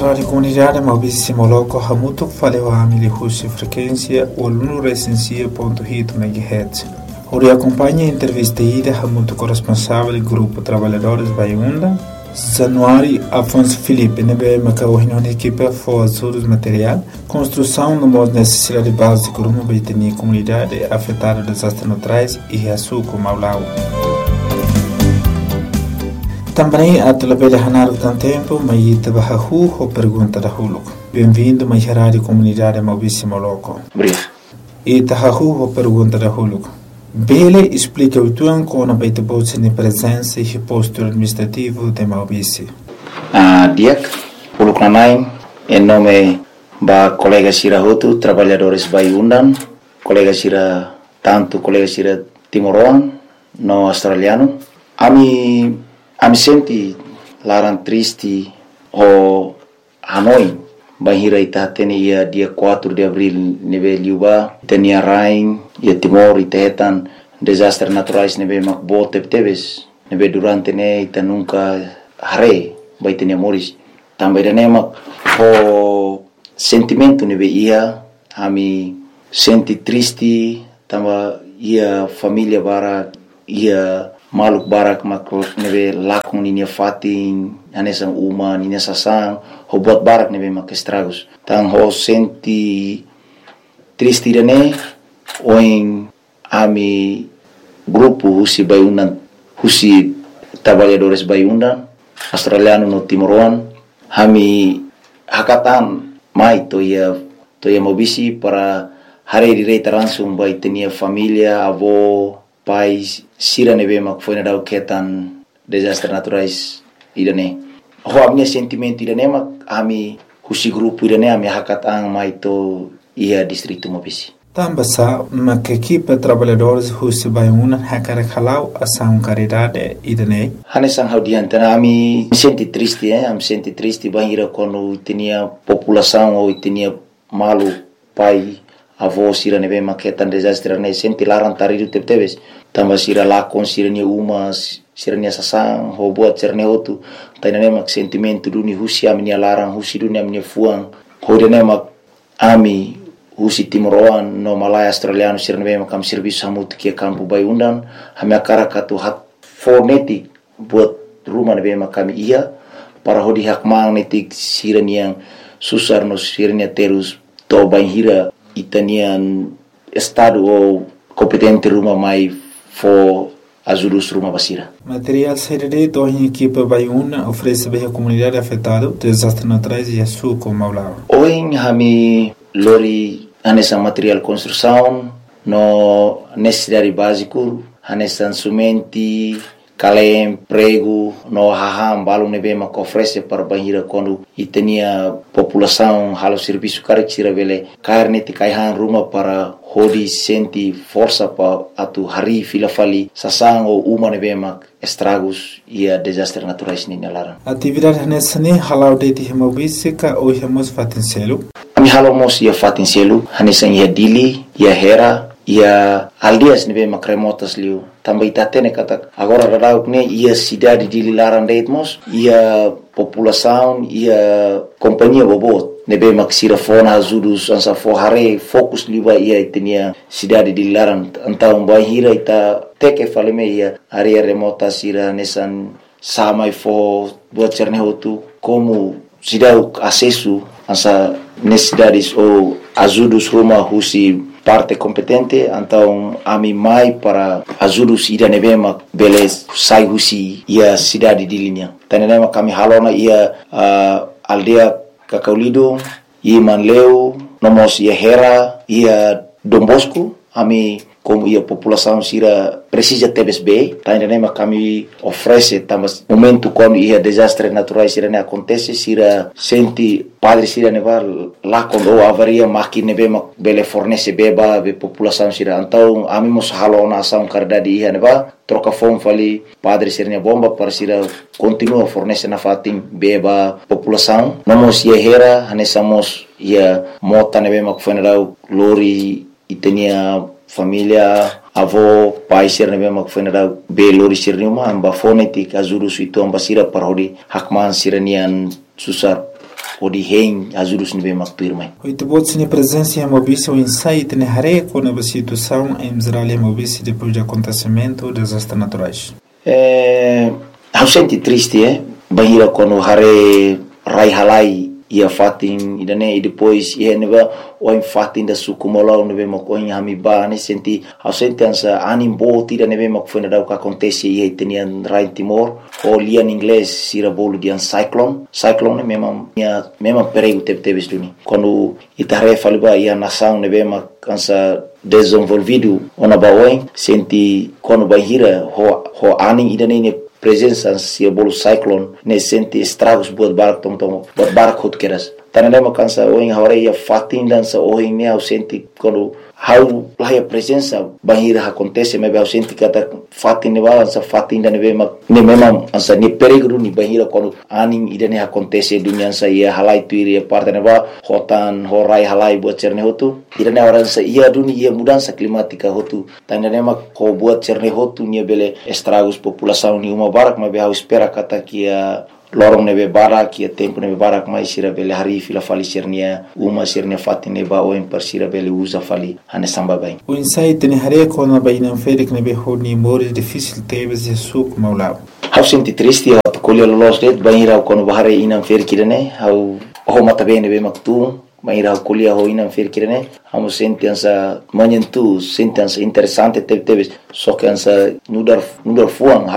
rádio comunidade Maurício Loco Hamuto faleu a Amili Russi frequência 106.8 MHz. Ori acompanha a entrevista ida Hamuto corresponsável do grupo Trabalhadores Baiunda, Januário Afonso Felipe, nebe macaohino na equipe for ajudos material, construção no modo necessidade básica uma baitenia comunidade afetada desastres naturais e reaçuco Maulau. Também a telebelha Hanaro tem tempo, mas ita bahahu ou pergunta da Huluco. Bem-vindo mais à rádio comunidade Maurício Loco. Obrigado. Ita hahu ou pergunta da Huluco. Bele explica o tuan com a baita bolsa de presença e postura administrativo de Maurício. Diak, Huluco Nanaim, em nome da colega Sira Hotu, trabalhadores Baiundan, colega Sira, tanto colega Sira Timoroan, no australiano. Ami senti larang triste o Hanoi bahira ita tene ia dia 4 de abril nebe liuba tenia rain ia Timor itetan desastre naturais nebe makbo tebes nebe durante ne ita nunca hare bai tenia moris também dane mak o sentimento nebe ia ami senti triste tamba ia família bara ia maluk barak makro nebe lakung ninia fatin anesang uma ninia sasang ho buat barak nebe mak estragos tang ho senti triste dane oing ami grupo husi Baiundan husi trabalhadores Baiundan australiano no Timoroan hami hakatan mai to ia mobisi para hari direita langsung bai tenia família avó pais sira nebe mak foi na dau ketan desastre naturais idane ho amnya sentimento idane mak ami husi grupo idane ami hakat ang mai to ia distrito Mobisi Tambasa mak equipe trabalhadores husi Baiundan hakara khalau asam caridade idane hanesang haudian tana ami senti triste am senti triste bahira kono tenia população ou tenia malu pai avó sira nebe maketan desastre ne senti larang taridu tebes tamba sira lakon sira ni uma sira ni sasang ho buat cerne hotu tainane mak sentimento duni husi ami larang husi duni ami fuang ho dene mak ami husi Timoroan no Malaya australiano sira nebe makam serviço hamut kia kampu Baiundan hami akara katu hak fonetik buat rumah nebe makam ia para hodi hak mang netik sira yang susar no sira ni terus to banhira itanian estado ou competente rumah mai for ajudos rumah basira. Material CDD do em equipe Baiundan oferece bem a comunidade afetada desastres naturais e açúcar Maulau. Oin hami lori anessa material construção no necessidade básico anessa sumenti kalem prego no haham balu nebe mak oferece para bahira quando itenia população halo serviço caractera vele carne te kaihan rumah para hodi senti força pa atu hari fila fali sasang o uma nebe mak estragos ia desastre naturais ni nalaran atividade nessa ne halau de Maurício ka o hemos fatincelo ami halo mos ia fatincelo hanesa ia dili ia hera ia aldias nebe mak remotas liu também tatene kata agora rarau ne ia cidade de Lilaran Deitmos ia população ia companhia bobot nebe mak sira fona ajudos ansa fo hare fokus liba ia tenia cidade de Lilaran antau bahira ita teke faleme ia area remota sira nesan samai fo buat cerne hotu como cidade acesso ansa necessidades ou ajudos rumah husi parte competente então ami mai para ajudos ida nebema beles sai husi ia cidade de linha tanema kami halona ia aldea Kakaulido ia Manleu nomos ia Hera ia Dom Bosco ami como ia população sira precisa TBSB tanema kami oferece tamas momento quando ia desastre naturais sira ne acontece sira senti padre sira neva lá quando avaria máquina nebe bele fornece beba be população sira então ami mos halona ação caridade ia neva troca fome fali padre sira ne bomba para sira continua fornece na fatim beba população nomos ia Hera hanesamos ia mota nebe mak funeral lori itenia família avó pai ser nebe mak funeral be lori sir numa amba fonetik azuru suitu amba sira parodi hakman siranian susar fodi hen ajudos nebe makpirmai. Oito bots ni presença em Mobisi o insight ne hare com a situação em Israel e Mobisi depois do acontecimento dos desastres naturais. Eu senti triste, bahira quando hare rai halai ia fatin idane e depois ia neba o fatin da sukumolau nebe makoin hamiba ne senti eu senti ansa animbo tira nebe makfona da o que acontece ia tenian rai Timor o lia em inglês sira bolo de cyclone mesmo perigo teve duni quando itare faliba ia nação nebe makansa desenvolvido ona baoin senti quando bahira ho aning idane ne presença se bolo cyclone ne sente estragos buat barak hot keras tanale makansa oing hore ia fatin dansa oing ne au sente quando how lá a presença bahira acontece mas eu sente kata fatin ne balança fatin da ne mesmo ansa ne perigo ni bahira quando aning idane acontece dunia sa ia halai tuiri parte ne ba hotan horai halai buat cerne hotu idane oransa ia dunia mudança climática hotu tanale mak ko buat cerne hotu ni bele estragos população ni uma barak mas eu espera kata kia lorong nebe barak ia tempo nebe barak mai sira bele hari fila fali sirnia uma sirnia fatine ba o per sira bele usa fali ane samba bem o insight ne hare com a baina ferik nebe honi mores difícil teve se suk maulao eu senti triste eu colher los det baira quando bahare inam ferik irene eu mata bene be maktu Maira kuliah ho inam firkirene amo sentença manhentu sentença interessante teve só que ansa nudar fuang